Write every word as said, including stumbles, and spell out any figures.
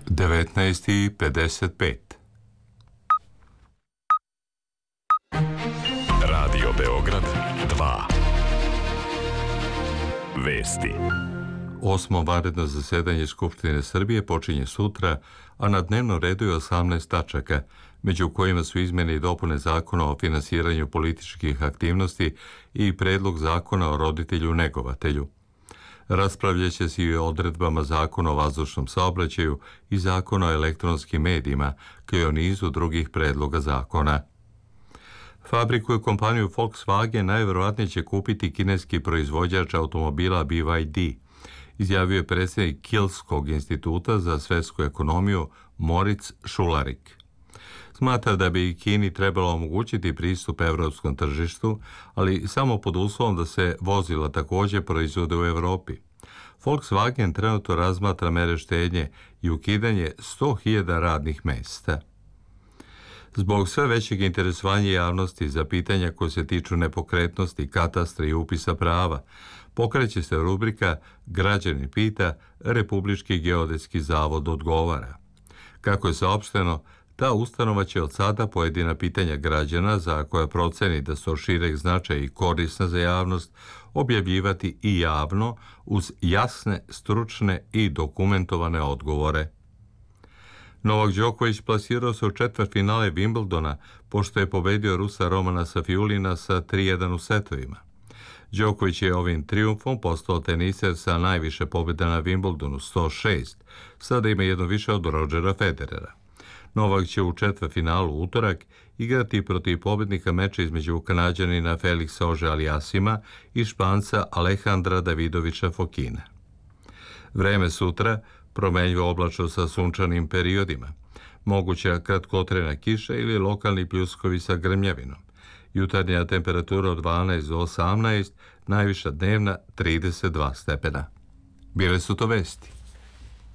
devetnaest i pedeset pet. Radio Beograd dva. Vesti. Osmo vanredno zasedanje Skupštine Srbije počinje sutra, a na dnevnom redu je osamnaest tačaka, među kojima su izmjene i dopune Zakona o finansiranju političkih aktivnosti i predlog Zakona o roditelju negovatelju. Raspravljaće se i o odredbama Zakona o vazdušnom saobraćaju i Zakona o elektronskim medijima, kao i o nizu drugih predloga zakona. Fabriku i kompaniju Volkswagen najvjerovatnije će kupiti kineski proizvođač automobila B Y D, izjavio je predsjednik Kielskog instituta za svjetsku ekonomiju Moritz Schularik. Smatra da bi i Kini trebalo omogućiti pristup evropskom tržištu, ali samo pod uslovom da se vozila također proizvode u Europi. Volkswagen trenutno razmatra mere štednje i ukidanje sto hiljada radnih mjesta. Zbog sve većeg interesovanja javnosti za pitanja koje se tiču nepokretnosti, katastra i upisa prava, pokreće se rubrika Građanin pita, Republički geodetski zavod odgovara. Kako je saopšteno, ta ustanova će od sada pojedina pitanja građana za koja proceni da su od šireg značaja i korisna za javnost objavljivati i javno uz jasne, stručne i dokumentovane odgovore. Novak Đoković plasirao se u četvrtfinale Wimbledona pošto je pobedio Rusa Romana Safiulina sa tri jedan u setovima. Đoković je ovim trijumfom postao teniser sa najviše pobjeda na Wimbledonu, sto šest, sada ima jedno više od Rodgera Federera. Novak će u četvrtfinalu utorak igrati protiv pobjednika meča između Kanađanina Felixa Auger-Aliassima i Španca Alejandra Davidovića Fokina. Vreme sutra promenljivo oblačno sa sunčanim periodima, moguća kratkotrajna kiša ili lokalni pljuskovi sa grmljavinom. Jutarnja temperatura od dvanaest do osamnaest, najviša dnevna trideset dva stepena. Bile su to vesti.